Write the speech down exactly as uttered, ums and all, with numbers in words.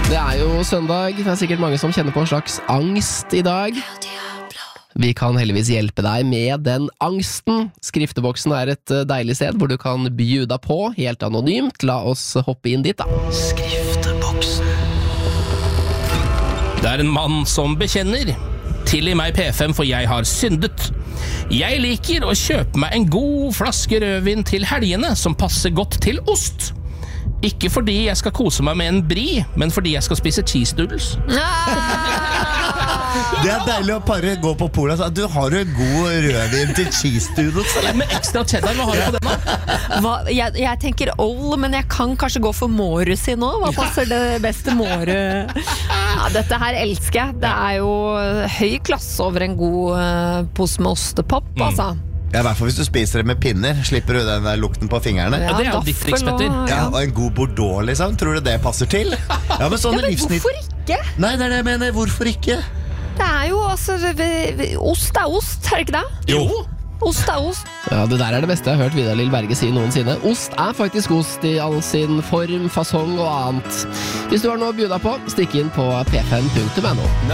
Det er jo søndag, det er sikkert mange som kjenner på en slags angst i dag. Vi kan heldigvis hjelpe deg med den angsten. Skrifteboksen er et deilig sted hvor du kan bjuda på, helt anonymt. La oss hoppe inn dit da. Skrifteboksen. Det er en mann som bekjenner. Tilgi meg P fem, for jeg har syndet. Jeg liker å kjøpe meg en god flaske rødvin til helgene som passer godt til ost. Ikke fordi jeg skal kose meg med en brie, men fordi jeg skal spise cheese doodles. Det er deilig å bare gå på polet. Du har jo god rødvin til cheese doodles. Med ekstra cheddar, hva har du på den da? Hva, jeg, jeg tenker old, men jeg kan kanskje gå for Morus i nå. Hva passer det beste Moru? Ja, dette her elsker jeg. Det er jo høy klasse over en god uh, pose med ostepop, altså. Ja, i hvert fall hvis du spiser det med pinner. Slipper du den der lukten på fingrene. Ja, det er jo ditt triks, Petter. Ja, og en god Bordeaux, liksom. Tror du det passer til? Ja, men sånne Ja, men livsnytt... hvorfor ikke? Nei, det er det jeg mener. Hvorfor ikke? Det er jo altså ost er ost, er det ikke det? Jo. Ost er ost. Ja, det der er det beste jeg har hørt Vidar Lill Berge si noensinne. Ost er faktisk ost i all sin form, fasong og annet. Hvis du har noe å bjuda på, stikk inn på p fem punktum n o.